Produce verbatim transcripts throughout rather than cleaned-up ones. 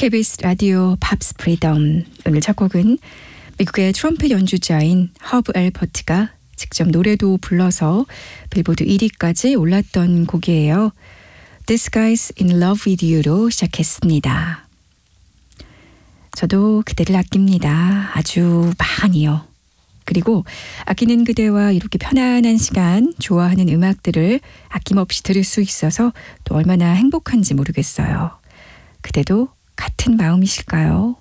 케이비에스 라디오 팝스 프리덤. 오늘 첫 곡은 미국의 트럼펫 연주자인 허브 엘퍼트가 직접 노래도 불러서 빌보드 일 위까지 올랐던 곡이에요. This Guy's in Love with You로 시작했습니다. 저도 그대를 아낍니다. 아주 많이요. 그리고 아끼는 그대와 이렇게 편안한 시간, 좋아하는 음악들을 아낌없이 들을 수 있어서 또 얼마나 행복한지 모르겠어요. 그대도 같은 마음이실까요?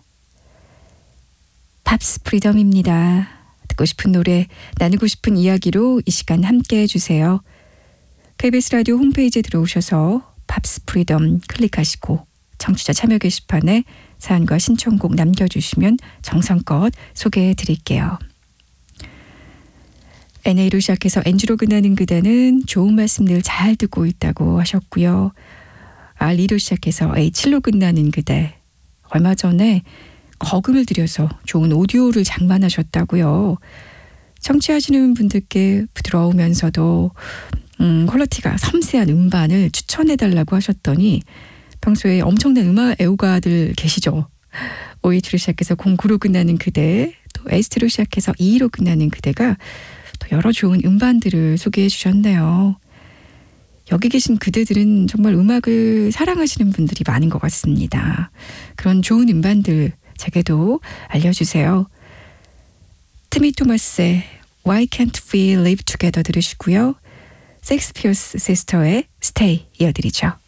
팝스 프리덤입니다. 듣고 싶은 노래, 나누고 싶은 이야기로 이 시간 함께 해주세요. 케이비에스 라디오 홈페이지에 들어오셔서 팝스 프리덤 클릭하시고 청취자 참여 게시판에 사연과 신청곡 남겨주시면 정성껏 소개해드릴게요. 엔에이로 시작해서 엔지로 끝나는 그대는 좋은 말씀들 잘 듣고 있다고 하셨고요. 알이로 시작해서 에이칠로 끝나는 그대, 얼마 전에 거금을 들여서 좋은 오디오를 장만하셨다고요. 청취하시는 분들께 부드러우면서도 음, 퀄리티가 섬세한 음반을 추천해달라고 하셨더니 평소에 엄청난 음악 애호가들 계시죠. 오이치로 시작해서 공구로 끝나는 그대, 또 에스티로 시작해서 이로 끝나는 그대가 또 여러 좋은 음반들을 소개해 주셨네요. 여기 계신 그대들은 정말 음악을 사랑하시는 분들이 많은 것 같습니다. 그런 좋은 음반들 제게도 알려주세요. 티미 토마스의 Why Can't We Live Together 들으시고요. 섹스피어스 시스터의 Stay 이어드리죠.